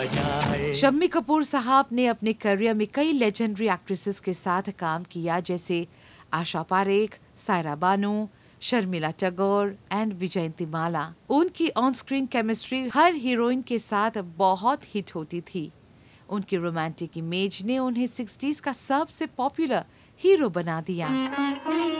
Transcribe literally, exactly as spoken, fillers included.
जाए। शम्मी कपूर साहब ने अपने करियर में कई लेजेंडरी एक्ट्रेसेस के साथ काम किया, जैसे आशा पारेख, सायरा बानू, शर्मिला टैगोर एंड विजयंती माला। उनकी on screen chemistry her heroine के साथ बहुत हिट होती थी। उनकी रोमांटिक इमेज ने उन्हें सिक्सटीज का सबसे पॉपुलर हीरो बना दिया।